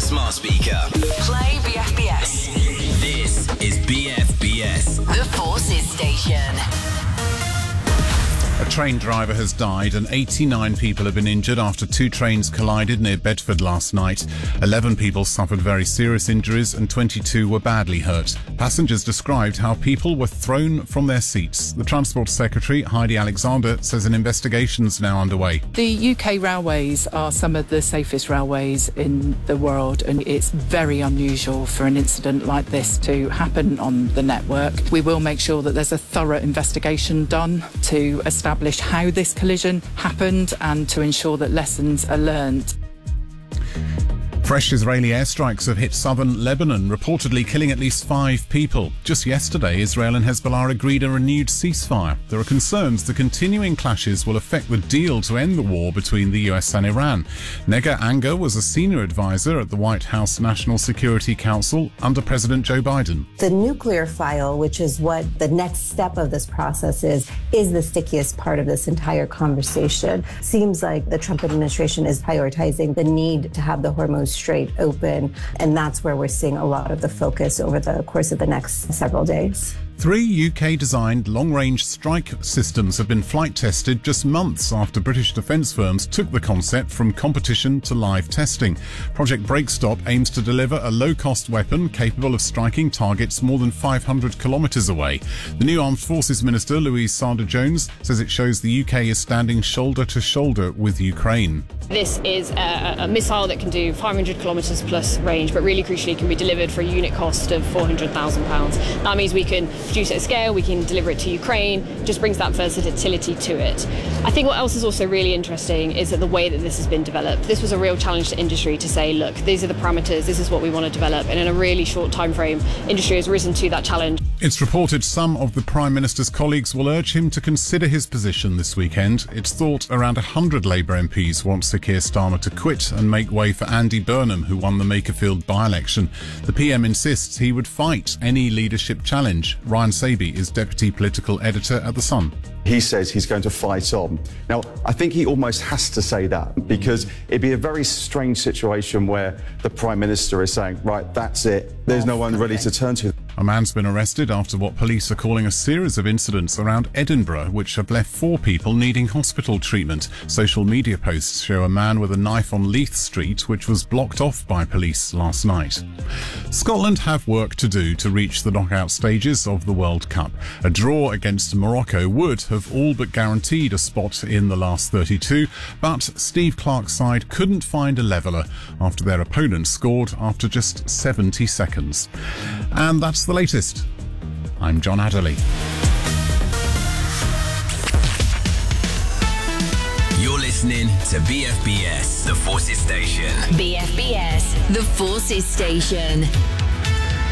smart speaker. Play BFBS. This is BFBS. The Forces Station. A train driver has died and 89 people have been injured after two trains collided near Bedford last night. 11 people suffered very serious injuries and 22 were badly hurt. Passengers described how people were thrown from their seats. The Transport Secretary, Heidi Alexander, says an investigation is now underway. The UK railways are some of the safest railways in the world, and it's very unusual for an incident like this to happen on the network. We will make sure that there's a thorough investigation done to establish how this collision happened and to ensure that lessons are learned. Fresh Israeli airstrikes have hit southern Lebanon, reportedly killing at least 5 people. Just yesterday, Israel and Hezbollah agreed a renewed ceasefire. There are concerns the continuing clashes will affect the deal to end the war between the US and Iran. Nega Anger was a senior advisor at the White House National Security Council under President Joe Biden. The nuclear file, which is what the next step of this process is the stickiest part of this entire conversation. Seems like the Trump administration is prioritizing the need to have the Hormuz Strait open, and that's where we're seeing a lot of the focus over the course of the next several days. 3 UK-designed long-range strike systems have been flight tested just months after British defence firms took the concept from competition to live testing. Project Breakstop aims to deliver a low-cost weapon capable of striking targets more than 500 kilometres away. The new Armed Forces Minister, Louise Sanders-Jones, says it shows the UK is standing shoulder to shoulder with Ukraine. This is a missile that can do 500 kilometres plus range, but really crucially can be delivered for a unit cost of £400,000. That means we can produce it at scale, we can deliver it to Ukraine, just brings that versatility to it. I think what else is also really interesting is that the way that this has been developed. This was a real challenge to industry to say, look, these are the parameters, this is what we want to develop, and in a really short time frame, industry has risen to that challenge. It's reported some of the Prime Minister's colleagues will urge him to consider his position this weekend. It's thought around 100 Labour MPs want Sir Keir Starmer to quit and make way for Andy Burnham, who won the Makerfield by-election. The PM insists he would fight any leadership challenge. Ryan Saby is Deputy Political Editor at The Sun. He says he's going to fight on. Now, I think he almost has to say that because it'd be a very strange situation where the Prime Minister is saying, right, that's it. There's no one ready to turn to. A man's been arrested after what police are calling a series of incidents around Edinburgh, which have left 4 people needing hospital treatment. Social media posts show a man with a knife on Leith Street, which was blocked off by police last night. Scotland have work to do to reach the knockout stages of the World Cup. A draw against Morocco would have all but guaranteed a spot in the last 32, but Steve Clarke's side couldn't find a leveller after their opponent scored after just 70 seconds. And that's the latest. I'm John Adderley. You're listening to BFBS, the Forces Station. BFBS. The Forces Station.